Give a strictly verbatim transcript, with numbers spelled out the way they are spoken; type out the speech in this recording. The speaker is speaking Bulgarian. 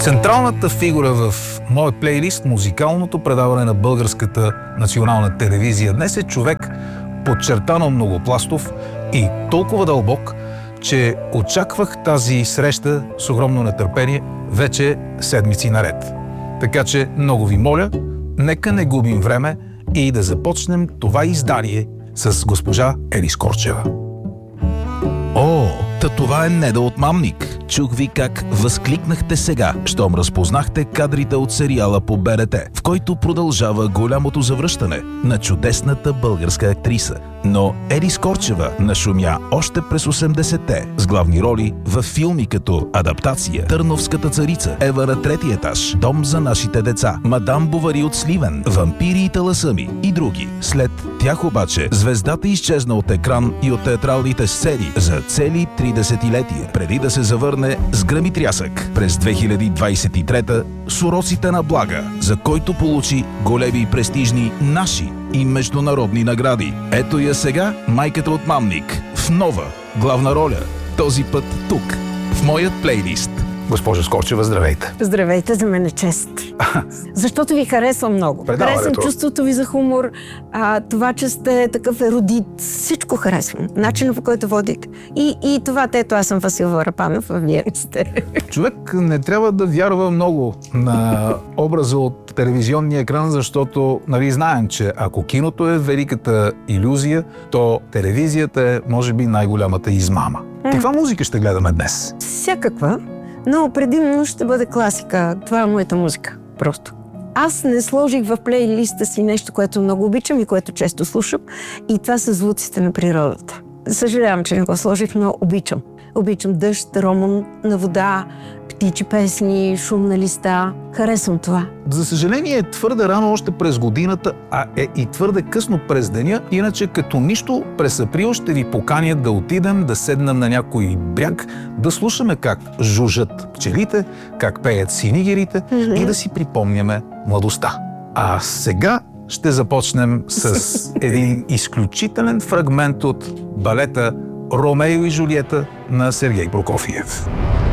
Централната фигура в моя плейлист, музикалното предаване на Българската национална телевизия днес е човек подчертано многопластов и толкова дълбок, че очаквах тази среща с огромно нетърпение вече седмици наред. Така че много ви моля, нека не губим време и да започнем това издание с госпожа Елис Корчева. О, та това е Неда от Мамник. Чух ви как възкликнахте сега, щом разпознахте кадрите от сериала по Б Р Т, в който продължава голямото завръщане на чудесната българска актриса. Но Елис Корчева нашумя още през осемдесетте с главни роли в филми като Адаптация, Търновската царица, Ева на третия етаж, Дом за нашите деца, Мадам Бовари от Сливен, Вампири и таласъми и други. След тях обаче звездата изчезна от екран и от театралните сцени за цели три десетилетия, преди да се завърне с гръм и трясък през две хиляди двадесет и трета с Уроците на Блага, за който получи големи и престижни наши и международни награди. Ето я сега майката от Мамник в нова главна роля. Този път тук, в моят плейлист. Госпожо Скорчева, здравейте. Здравейте, за мен е чест. Защото ви харесвам много. Харесвам чувството ви за хумор, а, това, че сте такъв ерудит. Всичко харесвам. Начинът, по който водите. И, и това, ето, аз съм Васил Варапанов, а вие сте. Човек не трябва да вярва много на образа от телевизионния екран, защото, нали, знаем, че ако киното е великата илюзия, то телевизията е, може би, най-голямата измама. Mm. Каква музика ще гледаме днес? Всякаква. Но предимно ще бъде класика. Това е моята музика. Просто. Аз не сложих в плейлиста си нещо, което много обичам и което често слушам. И това са звуците на природата. Съжалявам, че не го сложих, но обичам. Обичам дъжд, роман на вода, птичи песни, шум на листа. Харесвам това. За съжаление е твърде рано още през годината, а е и твърде късно през деня. Иначе като нищо през април ще ви поканят да отидем, да седнем на някой бряг, да слушаме как жужжат пчелите, как пеят синигерите mm-hmm. и да си припомняме младостта. А сега ще започнем с един изключителен фрагмент от балета Ромео и Жулиета на Сергей Прокофиев.